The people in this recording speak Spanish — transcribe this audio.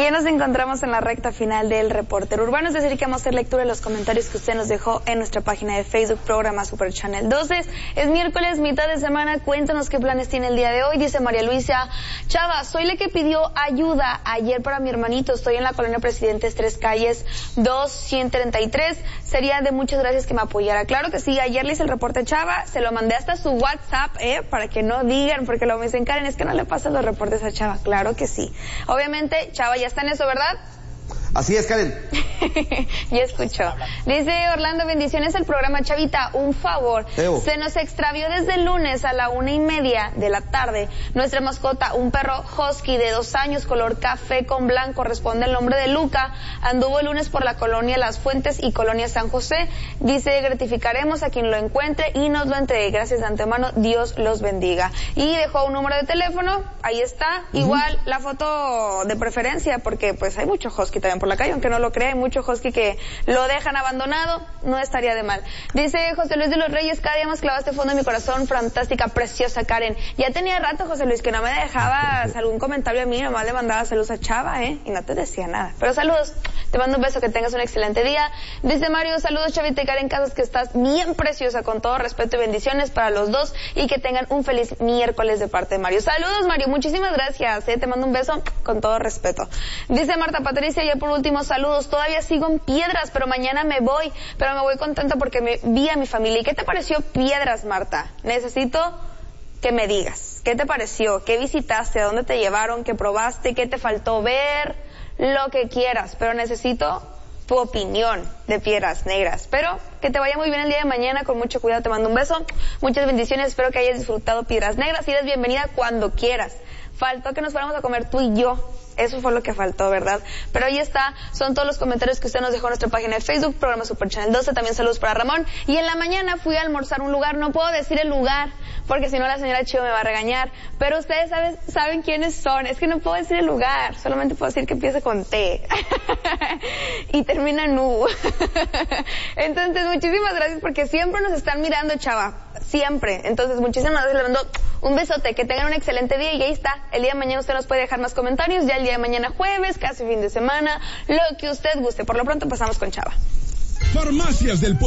Ya nos encontramos en la recta final del Reportero Urbano, es decir, que vamos a hacer lectura de los comentarios que usted nos dejó en nuestra página de Facebook, programa Super Channel 12. Es miércoles, mitad de semana, cuéntanos qué planes tiene el día de hoy. Dice María Luisa: Chava, soy la que pidió ayuda ayer para mi hermanito, estoy en la colonia Presidentes 3 Calles 233, sería de muchas gracias que me apoyara. Claro que sí, ayer le hice el reporte a Chava, se lo mandé hasta su WhatsApp, para que no digan, porque luego me dicen, Karen, es que no le pasan los reportes a Chava. Claro que sí. Obviamente, Chava ya está en eso, ¿verdad? Así es, Karen. Ya escuchó. Dice Orlando: bendiciones al programa. Chavita, un favor. Se nos extravió desde el lunes a la 1:30 de la tarde nuestra mascota, un perro husky de 2 años, color café con blanco, responde el nombre de Luca. Anduvo el lunes por la colonia Las Fuentes y colonia San José. Dice: gratificaremos a quien lo encuentre y nos lo entregue. Gracias de antemano, Dios los bendiga. Y dejó un número de teléfono, ahí está. Igual la foto de preferencia, porque pues hay mucho husky también por la calle, aunque no lo crea, hay mucho husky que lo dejan abandonado, no estaría de mal. Dice José Luis de los Reyes: cada día más clavaste fondo en mi corazón, fantástica, preciosa Karen. Ya tenía rato, José Luis, que no me dejabas algún comentario a mí, nomás le mandaba saludos a Chava, y no te decía nada. Pero saludos, te mando un beso, que tengas un excelente día. Dice Mario: saludos Chavita y Karen Casas, que estás bien preciosa, con todo respeto y bendiciones para los dos, y que tengan un feliz miércoles de parte de Mario. Saludos Mario, muchísimas gracias, te mando un beso con todo respeto. Dice Marta Patricia: ya por último, saludos, todavía sigo en Piedras, pero mañana me voy contenta porque me vi a mi familia. ¿Y qué te pareció Piedras, Marta? Necesito que me digas, ¿qué te pareció? ¿Qué visitaste? ¿A dónde te llevaron? ¿Qué probaste? ¿Qué te faltó ver? Lo que quieras, pero necesito tu opinión de Piedras Negras. Pero que te vaya muy bien el día de mañana, con mucho cuidado, te mando un beso, muchas bendiciones, espero que hayas disfrutado Piedras Negras y eres bienvenida cuando quieras. Faltó que nos fuéramos a comer tú y yo. Eso fue lo que faltó, ¿verdad? Pero ahí está, son todos los comentarios que usted nos dejó en nuestra página de Facebook, programa Super Channel 12, también saludos para Ramón. Y en la mañana fui a almorzar a un lugar, no puedo decir el lugar, porque si no la señora Chivo me va a regañar, pero ustedes saben quiénes son, es que no puedo decir el lugar, solamente puedo decir que empieza con T y termina en U. Entonces, muchísimas gracias, porque siempre nos están mirando, Chava, siempre. Entonces, muchísimas gracias, le mando un besote, que tengan un excelente día, y ahí está, el día de mañana usted nos puede dejar más comentarios, ya el día de mañana jueves, casi fin de semana, lo que usted guste. Por lo pronto pasamos con Chava. Farmacias del